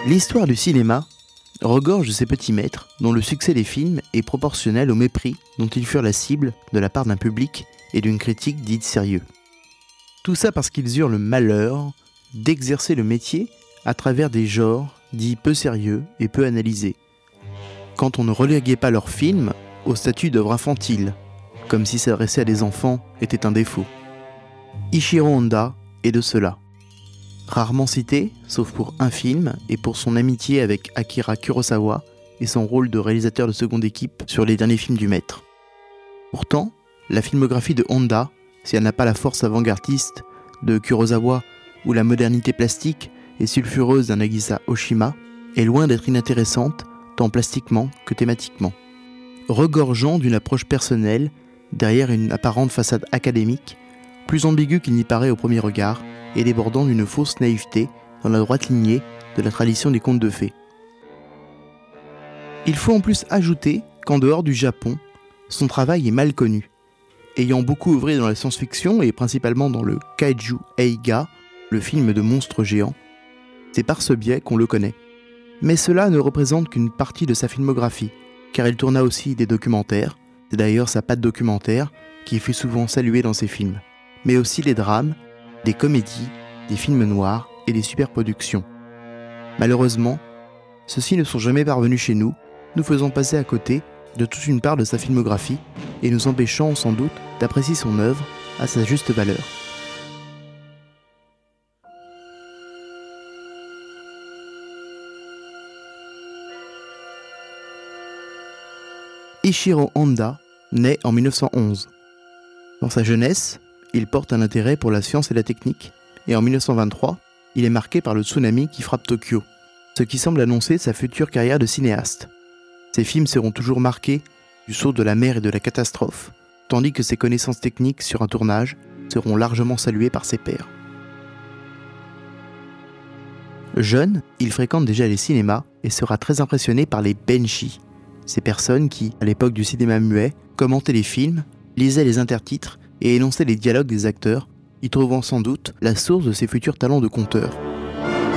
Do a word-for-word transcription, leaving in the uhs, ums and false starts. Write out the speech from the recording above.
L'histoire du cinéma regorge de ces petits maîtres dont le succès des films est proportionnel au mépris dont ils furent la cible de la part d'un public et d'une critique dite sérieux. Tout ça parce qu'ils eurent le malheur d'exercer le métier à travers des genres dits peu sérieux et peu analysés. Quand on ne reléguait pas leurs films au statut d'œuvre infantile, comme si s'adresser à des enfants était un défaut. Ichiro Honda est de cela. Rarement cité, sauf pour un film et pour son amitié avec Akira Kurosawa et son rôle de réalisateur de seconde équipe sur les derniers films du maître. Pourtant, la filmographie de Honda, si elle n'a pas la force avant-gardiste de Kurosawa ou la modernité plastique et sulfureuse d'un Nagisa Oshima, est loin d'être inintéressante tant plastiquement que thématiquement. Regorgeant d'une approche personnelle derrière une apparente façade académique, plus ambiguë qu'il n'y paraît au premier regard, et débordant d'une fausse naïveté dans la droite lignée de la tradition des contes de fées. Il faut en plus ajouter qu'en dehors du Japon, son travail est mal connu. Ayant beaucoup œuvré dans la science-fiction et principalement dans le Kaiju Eiga, le film de monstres géants, c'est par ce biais qu'on le connaît. Mais cela ne représente qu'une partie de sa filmographie, car il tourna aussi des documentaires, c'est d'ailleurs sa patte documentaire qui fut souvent saluée dans ses films, mais aussi des drames, des comédies, des films noirs et des superproductions. Malheureusement, ceux-ci ne sont jamais parvenus chez nous, nous faisant passer à côté de toute une part de sa filmographie et nous empêchant sans doute d'apprécier son œuvre à sa juste valeur. Ichiro Honda naît en mille neuf cent onze. Dans sa jeunesse, il porte un intérêt pour la science et la technique, et en mille neuf cent vingt-trois, il est marqué par le tsunami qui frappe Tokyo, ce qui semble annoncer sa future carrière de cinéaste. Ses films seront toujours marqués du sceau de la mer et de la catastrophe, tandis que ses connaissances techniques sur un tournage seront largement saluées par ses pairs. Jeune, il fréquente déjà les cinémas et sera très impressionné par les benshi, ces personnes qui, à l'époque du cinéma muet, commentaient les films, lisaient les intertitres et énonçaient les dialogues des acteurs, y trouvant sans doute la source de ses futurs talents de conteur.